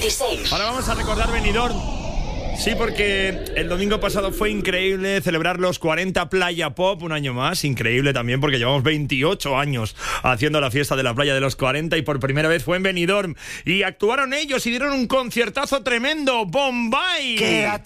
26. Ahora vamos a recordar Benidorm. Sí, porque el domingo pasado fue increíble celebrar los 40 Playa Pop, un año más. Increíble también porque llevamos 28 años haciendo la fiesta de la playa de los 40 y por primera vez fue en Benidorm. Y actuaron ellos y dieron un conciertazo tremendo. ¡Bombay! Que a